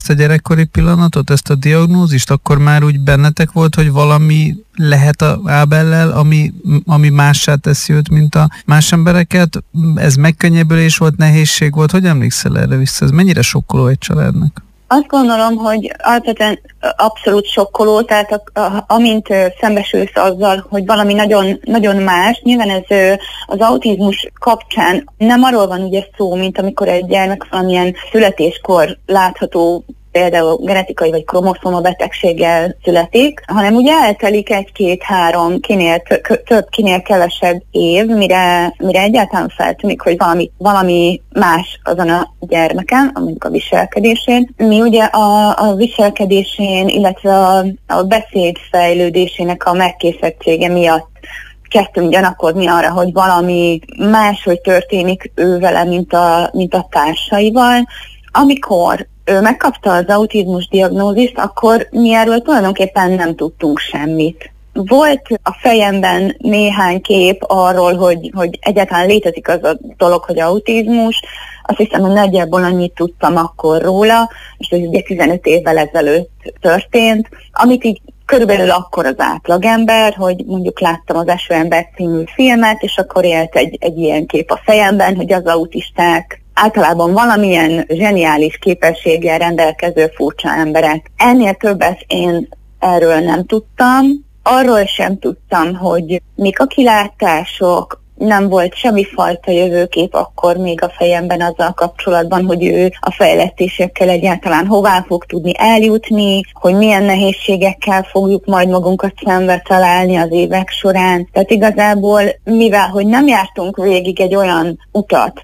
ezt a gyerekkori pillanatot, ezt a diagnózist, akkor már úgy bennetek volt, hogy valami lehet a Ábellel, ami mássá teszi őt, mint a más embereket? Ez megkönnyebbülés volt, nehézség volt? Hogy emlékszel erre vissza? Ez mennyire sokkoló egy családnak? Azt gondolom, hogy alapvetően abszolút sokkoló, tehát amint szembesülsz azzal, hogy valami nagyon, nagyon más, nyilván ez az autizmus kapcsán nem arról van ugye szó, mint amikor egy gyermek valamilyen születéskor látható, például genetikai vagy kromoszóma betegséggel születik, hanem ugye eltelik 1-2-3, kinél kevesebb év, mire egyáltalán feltűnik, hogy valami más azon a gyermeken, mondjuk a viselkedésén. Mi ugye a viselkedésén, illetve a beszéd fejlődésének a megkészettsége miatt kezdtünk gyanakodni arra, hogy valami máshogy történik ő vele, mint a társaival. Amikor ő megkapta az autizmus diagnózist, akkor mi erről tulajdonképpen nem tudtunk semmit. Volt a fejemben néhány kép arról, hogy egyáltalán létezik az a dolog, hogy autizmus. Azt hiszem, hogy nagyjából annyit tudtam akkor róla, és ez ugye 15 évvel ezelőtt történt, amit így körülbelül akkor az átlagember, hogy mondjuk láttam az Esőember című filmet, és akkor élt egy ilyen kép a fejemben, hogy az autisták általában valamilyen zseniális képességgel rendelkező furcsa emberek. Ennél többet én erről nem tudtam. Arról sem tudtam, hogy mik a kilátások, nem volt semmifajta jövőkép akkor még a fejemben azzal kapcsolatban, hogy ő a fejlesztésekkel egyáltalán hová fog tudni eljutni, hogy milyen nehézségekkel fogjuk majd magunkat szembe találni az évek során. Tehát igazából, mivel hogy nem jártunk végig egy olyan utat,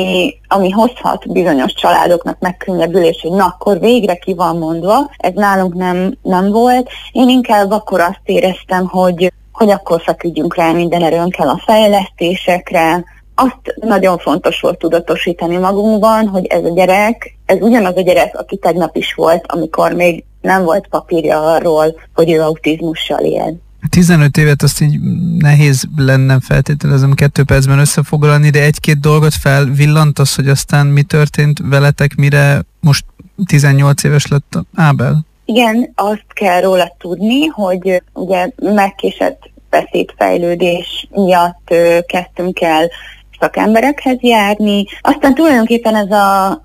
ami hozhat bizonyos családoknak megkönnyebbülés, hogy na, akkor végre ki van mondva, ez nálunk nem volt. Én inkább akkor azt éreztem, hogy akkor feküdjünk rá minden erőnkkel a fejlesztésekre. Azt nagyon fontos volt tudatosítani magunkban, hogy ez a gyerek, ez ugyanaz a gyerek, aki tegnap is volt, amikor még nem volt papírja arról, hogy ő autizmussal él. 15 évet azt így nehéz lenne feltételezem 2 percben összefoglalni, de 1-2 dolgot felvillantasz, hogy aztán mi történt veletek, mire most 18 éves lett Ábel? Igen, azt kell róla tudni, hogy ugye megkésett beszédfejlődés miatt kezdtünk el szakemberekhez járni. Aztán tulajdonképpen ez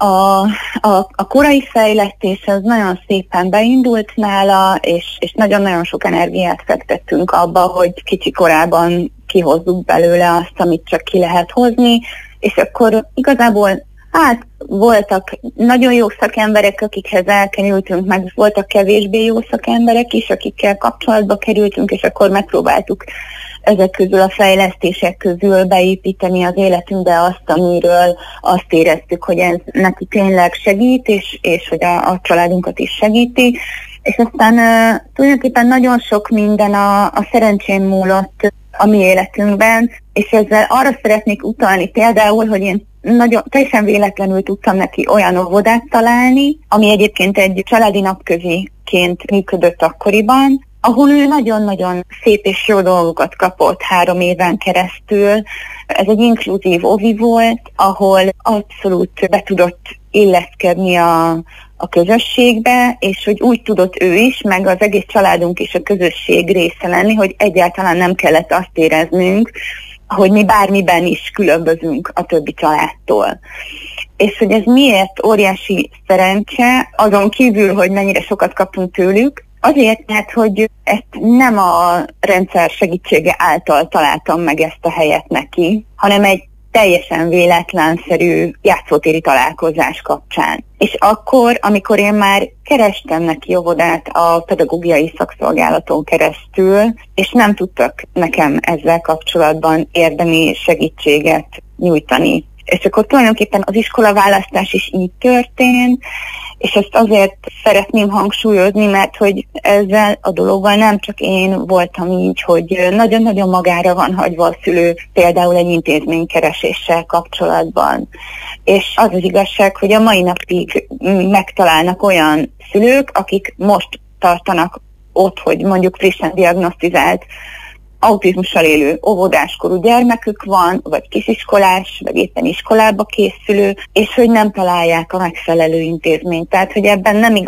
a korai fejlesztés az nagyon szépen beindult nála, és nagyon-nagyon sok energiát fektettünk abba, hogy kicsi korában kihozzuk belőle azt, amit csak ki lehet hozni, és akkor igazából voltak nagyon jó szakemberek, akikhez elkerültünk, meg voltak kevésbé jó szakemberek is, akikkel kapcsolatba kerültünk, és akkor megpróbáltuk ezek közül a fejlesztések közül beépíteni az életünkbe azt, amiről azt éreztük, hogy ez neki tényleg segít, és hogy a családunkat is segíti. És aztán tulajdonképpen nagyon sok minden a szerencsén múlott a mi életünkben, és ezzel arra szeretnék utalni például, hogy én teljesen véletlenül tudtam neki olyan óvodát találni, ami egyébként egy családi napköziként működött akkoriban, ahol ő nagyon-nagyon szép és jó dolgokat kapott 3 éven keresztül. Ez egy inkluzív ovi volt, ahol abszolút be tudott illeszkedni a közösségbe, és hogy úgy tudott ő is, meg az egész családunk is a közösség része lenni, hogy egyáltalán nem kellett azt éreznünk, hogy mi bármiben is különbözünk a többi családtól. És hogy ez miért óriási szerencse, azon kívül, hogy mennyire sokat kaptunk tőlük, azért, mert hogy ezt nem a rendszer segítsége által találtam meg ezt a helyet neki, hanem egy teljesen véletlenszerű játszótéri találkozás kapcsán. És akkor, amikor én már kerestem neki óvodát a pedagógiai szakszolgálaton keresztül, és nem tudtak nekem ezzel kapcsolatban érdemi segítséget nyújtani. És akkor tulajdonképpen az iskolaválasztás is így történt, és ezt azért szeretném hangsúlyozni, mert hogy ezzel a dologgal nem csak én voltam így, hogy nagyon-nagyon magára van hagyva a szülő, például egy intézménykereséssel kapcsolatban. És az az igazság, hogy a mai napig megtalálnak olyan szülők, akik most tartanak ott, hogy mondjuk frissen diagnosztizált autizmussal élő óvodáskorú gyermekük van, vagy kisiskolás, vagy éppen iskolába készülő, és hogy nem találják a megfelelő intézményt. Tehát, hogy ebben nem